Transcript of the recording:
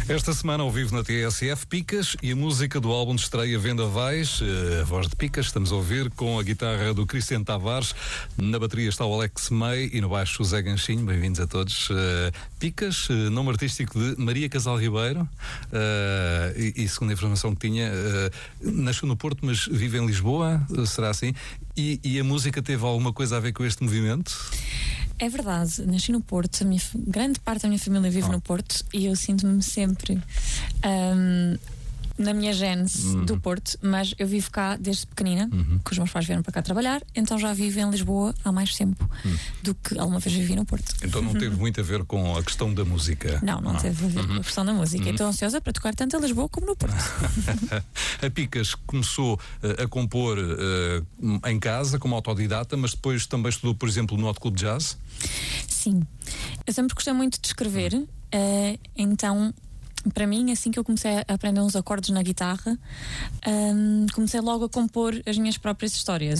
Esta semana ao vivo na TSF, Picas e a música do álbum de estreia Vendavais, a voz de Picas, estamos a ouvir com a guitarra do Cristiano Tavares, na bateria está o Alex May e no baixo o Zé Ganchinho. Bem-vindos a todos. Picas, nome artístico de Maria Casal Ribeiro, e segundo a informação que tinha, nasceu no Porto, mas vive em Lisboa, será assim? E a música teve alguma coisa a ver com este movimento? É verdade, nasci no Porto, grande parte da minha família vive no Porto e eu sinto-me sempre na minha gênese do Porto, mas eu vivo cá desde pequenina, que os meus pais vieram para cá trabalhar, então já vivo em Lisboa há mais tempo do que alguma vez vivi no Porto. Então não teve muito a ver com a questão da música? Não teve a ver com a questão da música. Estou ansiosa para tocar tanto em Lisboa como no Porto. A Picas começou a compor em casa, como autodidata, mas depois também estudou, por exemplo, no Hot Club Jazz? Sim, eu sempre gostei muito de escrever, então para mim, assim que eu comecei a aprender uns acordes na guitarra, comecei logo a compor as minhas próprias histórias.